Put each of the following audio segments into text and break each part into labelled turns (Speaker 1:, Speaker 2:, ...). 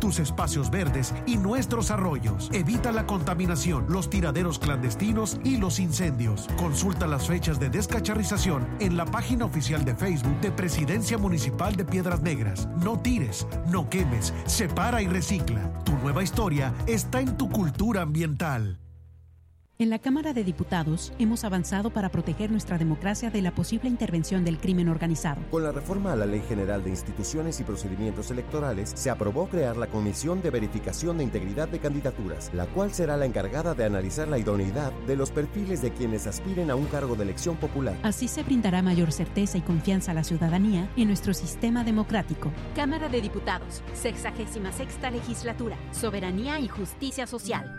Speaker 1: tus espacios verdes y nuestros arroyos. Evita la contaminación, los tiraderos clandestinos y los incendios. Consulta las fechas de descacharrización en la página oficial de Facebook de Presidencia Municipal de Piedras Negras. No tires, no quemes, separa y recicla. Tu nueva historia está en tu cultura ambiental.
Speaker 2: En la Cámara de Diputados hemos avanzado para proteger nuestra democracia de la posible intervención del crimen organizado.
Speaker 3: Con la reforma a la Ley General de Instituciones y Procedimientos Electorales, se aprobó crear la Comisión de Verificación de Integridad de Candidaturas, la cual será la encargada de analizar la idoneidad de los perfiles de quienes aspiren a un cargo de elección popular.
Speaker 2: Así se brindará mayor certeza y confianza a la ciudadanía en nuestro sistema democrático.
Speaker 4: Cámara de Diputados, 66ª Legislatura, Soberanía y Justicia Social.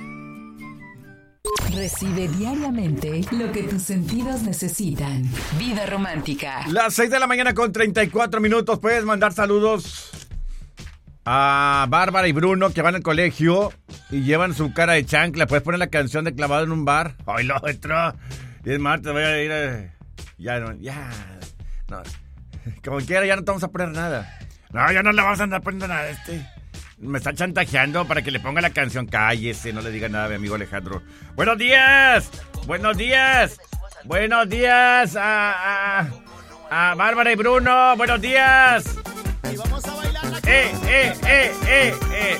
Speaker 5: Recibe diariamente lo que tus sentidos necesitan. Vida romántica.
Speaker 6: Las 6 de la mañana con 34 minutos. Puedes mandar saludos a Bárbara y Bruno, que van al colegio y llevan su cara de chancla. Puedes poner la canción de Clavado en un bar. ¡Ay, lo otro! Y es martes, voy a ir a... Ya. No. Como quiera, ya no te vamos a poner nada. No, ya no le vamos a andar poniendo nada Me está chantajeando para que le ponga la canción. Cállese, no le diga nada a mi amigo Alejandro. ¡Buenos días! ¡Buenos días! ¡Buenos días a Bárbara y Bruno! ¡Buenos días!
Speaker 7: Y vamos a bailar la